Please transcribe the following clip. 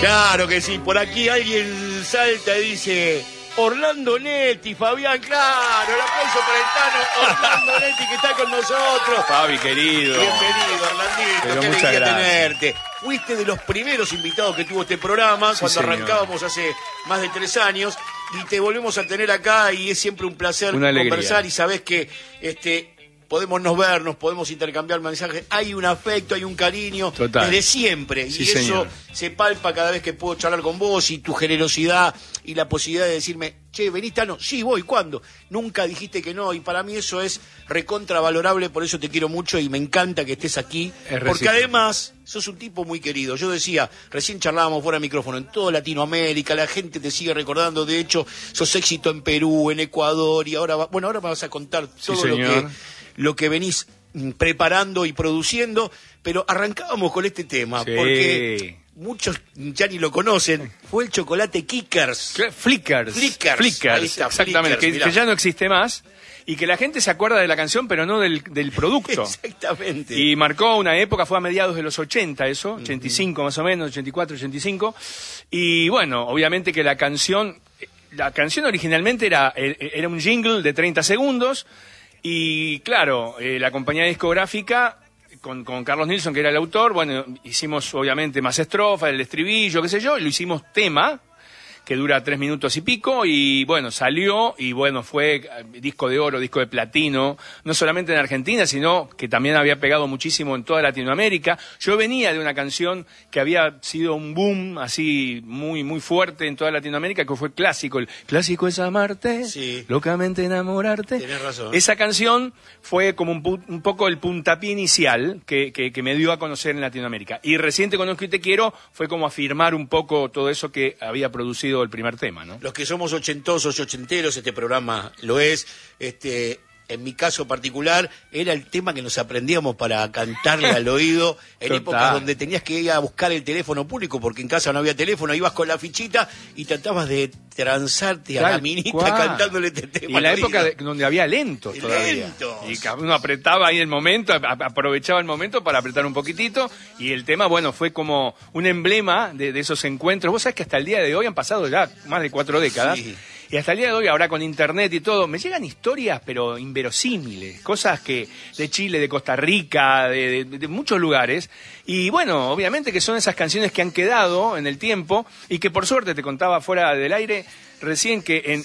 Claro que sí, por aquí alguien salta y dice... Orlando Netti, Fabián, claro, el aplauso para el Tano, Orlando Netti que está con nosotros. Fabi, querido. Bienvenido, Orlandito, pero qué muchas alegría gracias. tenerte. Fuiste de los primeros invitados que tuvo este programa, Sí, cuando señor. arrancábamos hace más de 3 años, y te volvemos a tener acá, y es siempre un placer Una alegría. conversar, y sabés que podemos no vernos, podemos intercambiar mensajes, hay un afecto, hay un cariño, Total. desde siempre, Sí, y eso señor. se palpa cada vez que puedo charlar con vos, y tu generosidad, y la posibilidad de decirme, che, ¿venís, Tano? Sí, voy, ¿cuándo? Nunca dijiste que no, y para mí eso es recontravalorable, por eso te quiero mucho, y me encanta que estés aquí, Es porque recíproco. además sos un tipo muy querido. Yo decía, recién charlábamos fuera de micrófono, en toda Latinoamérica, la gente te sigue recordando, de hecho, sos éxito en Perú, en Ecuador, y ahora, ahora me vas a contar todo señor. lo que venís preparando y produciendo, pero arrancábamos con este tema, Sí. porque muchos ya ni lo conocen, fue el chocolate Kickers. Flickers. Flickers. Ahí está, Exactamente, Flickers, mirá. que ya no existe más y que la gente se acuerda de la canción, pero no del producto. Exactamente. Y marcó una época, fue a mediados de los 80 eso, 85 más o menos, 84, 85. Y bueno, obviamente que la canción originalmente era un jingle de 30 segundos. Y claro, la compañía discográfica, con Carlos Nilsson, que era el autor, bueno, hicimos obviamente más estrofas, el estribillo, qué sé yo, y lo hicimos tema, que dura 3 minutos y pico, y bueno, salió, y bueno, fue disco de oro, disco de platino, no solamente en Argentina, sino que también había pegado muchísimo en toda Latinoamérica. Yo venía de una canción que había sido un boom, así, muy, muy fuerte en toda Latinoamérica, que fue clásico. El clásico es amarte, Sí. locamente enamorarte. Tenés razón. Esa canción fue como un poco el puntapié inicial que me dio a conocer en Latinoamérica. Y recién Te Conozco y Te Quiero fue como afirmar un poco todo eso que había producido el primer tema, ¿no? Los que somos ochentosos y ochenteros, este programa lo es. En mi caso particular, era el tema que nos aprendíamos para cantarle al oído en Total. épocas donde tenías que ir a buscar el teléfono público, porque en casa no había teléfono, ibas con la fichita y tratabas de transarte a la Tal minita cual. cantándole este tema. Y la al época oído. donde había lentos todavía. Lentos. Y que uno apretaba ahí el momento, aprovechaba el momento para apretar un poquitito. Y el tema, bueno, fue como un emblema de esos encuentros. Vos sabés que hasta el día de hoy han pasado ya más de 4 décadas. Sí. Y hasta el día de hoy, ahora con internet y todo, me llegan historias, pero inverosímiles. Cosas que de Chile, de Costa Rica, de muchos lugares. Y bueno, obviamente que son esas canciones que han quedado en el tiempo y que por suerte, te contaba fuera del aire, recién que